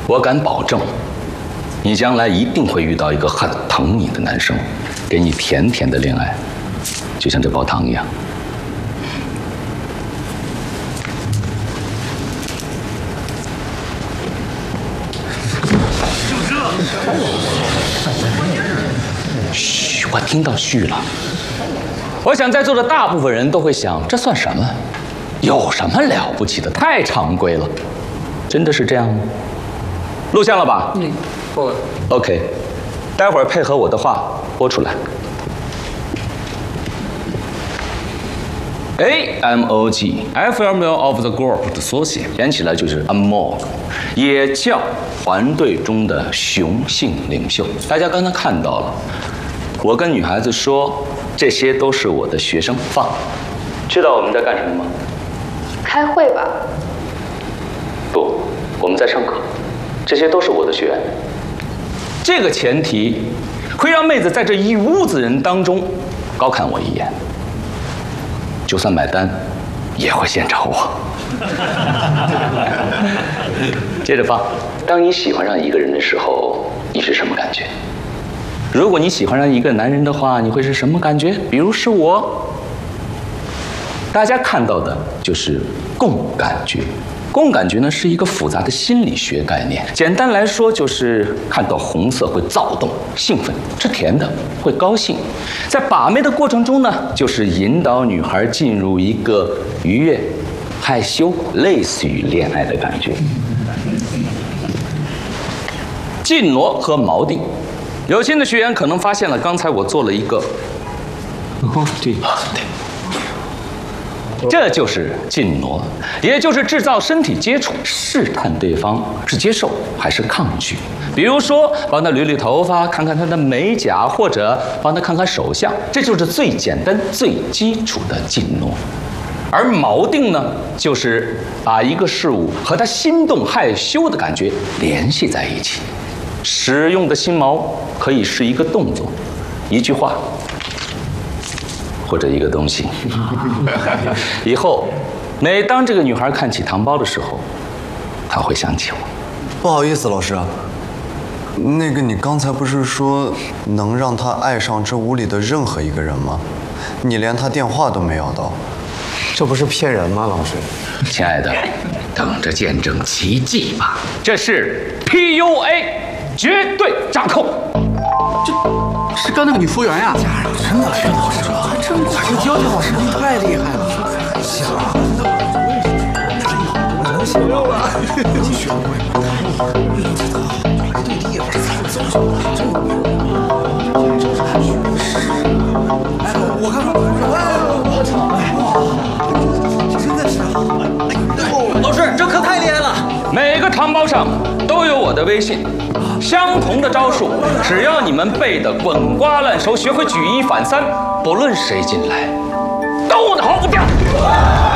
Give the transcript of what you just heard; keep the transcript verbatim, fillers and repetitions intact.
我敢保证，你将来一定会遇到一个很疼你的男生，给你甜甜的恋爱，就像这包糖一样。嘘，我听到嘘了。我想在座的大部分人都会想，这算什么？有什么了不起的？太常规了。真的是这样吗？录像了吧？嗯，播了。OK， 待会儿配合我的话播出来。A M O G，Affirmative of the Group 的缩写，连起来就是 A M O G， 也叫团队中的雄性领袖。大家刚才看到了，我跟女孩子说，这些都是我的学生。放，知道我们在干什么吗？ 开会吧。 不，我们在上课。这些都是我的学员。这个前提会让妹子在这一屋子人当中高看我一眼。就算买单，也会先找我。接着放，当你喜欢上一个人的时候，你是什么感觉？如果你喜欢上一个男人的话，你会是什么感觉？比如是我，大家看到的就是共感觉。共感觉呢是一个复杂的心理学概念，简单来说就是看到红色会躁动、兴奋，吃甜的会高兴。在把妹的过程中呢，就是引导女孩进入一个愉悦、害羞，类似于恋爱的感觉。晋罗和锚定，有心的学员可能发现了，刚才我做了一个，哦，对，对。这就是晋挪，也就是制造身体接触，试探对方是接受还是抗拒。比如说，帮他捋捋头发，看看他的美甲，或者帮他看看手相，这就是最简单、最基础的晋挪。而锚定呢，就是把一个事物和他心动、害羞的感觉联系在一起。使用的心锚可以是一个动作，一句话。或者一个东西，以后每当这个女孩看起糖包的时候，她会想起我。 不好意思，老师，那个你刚才不是说能让她爱上这屋里的任何一个人吗？你连她电话都没要到， 这不是骗人吗，老师？ 亲爱的，等着见证奇迹吧。这是 P U A， 绝对掌控。 这是刚那个女服务员呀！家长真的是老师，还真快！这娇娇老师你太厉害了！行，能行吗？继续。排队地方，走走走，真有病！哎，我看看，哎，我操！真的是，哎呦，老师，这可太厉害了！ 每个糖包上都有我的微信。相同的招数，只要你们背得滚瓜烂熟，学会举一反三，不论谁进来，都逃不掉。